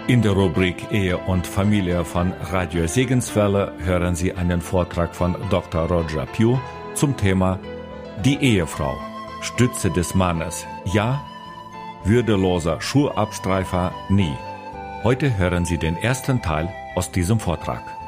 In der Rubrik Ehe und Familie von Radio Segenswelle hören Sie einen Vortrag von Dr. Roger Pugh zum Thema Die Ehefrau, Stütze des Mannes, ja, würdeloser Schuhabstreifer nie. Heute hören Sie den ersten Teil aus diesem Vortrag.